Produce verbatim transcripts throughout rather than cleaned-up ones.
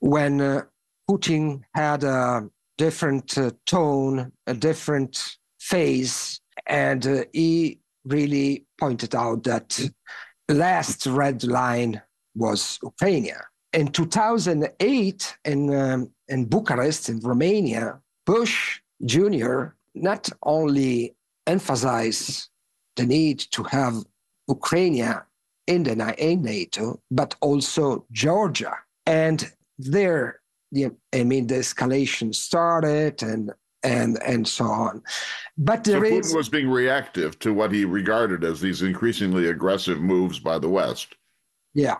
when uh, Putin had a different uh, tone, a different phase, and uh, he really pointed out that the last red line was Ukraine. In two thousand eight, in, um, in Bucharest, in Romania, Bush Junior not only emphasized the need to have Ukraine in the in NATO, but also Georgia. And there, I mean, the escalation started and and and so on. But there so Putin is, was being reactive to what he regarded as these increasingly aggressive moves by the West. Yeah.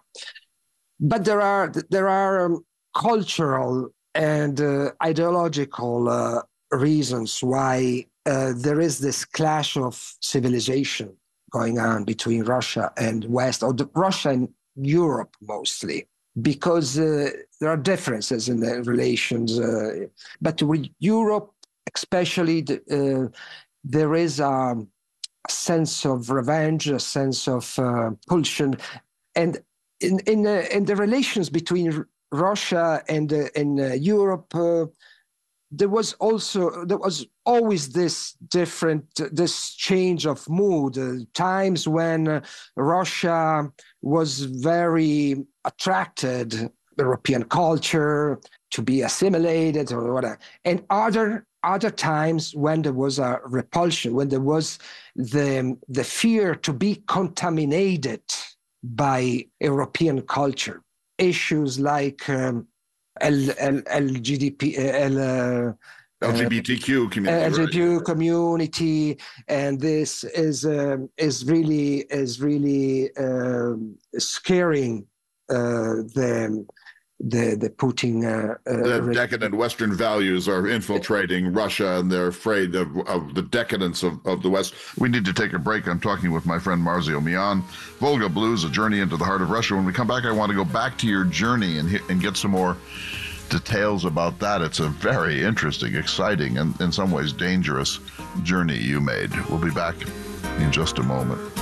But there are there are um, cultural and uh, ideological uh, reasons why uh, there is this clash of civilization going on between Russia and West, or the, Russia and Europe mostly, because uh, there are differences in the relations. Uh, but with Europe, especially, the, uh, there is a sense of revenge, a sense of uh, pulsion, and in in, uh, in the relations between Russia and uh, and uh, Europe, uh, there was also there was always this different uh, this change of mood. Uh, times when uh, Russia was very attracted European culture to be assimilated or whatever, and other other times when there was a repulsion, when there was the the fear to be contaminated by European culture. Issues like um, L, L, L G D P, L, uh, L G B T Q community, L G B T Q right? community, and this is um, is really is really um, scaring uh, the the the Putin. Uh, uh, The decadent Western values are infiltrating Russia, and they're afraid of, of the decadence of, of the West. We need to take a break. I'm talking with my friend Marzio Mian. Volga Blues, A Journey into the Heart of Russia. When we come back, I want to go back to your journey and, and get some more details about that. It's a very interesting, exciting, and in some ways dangerous journey you made. We'll be back in just a moment.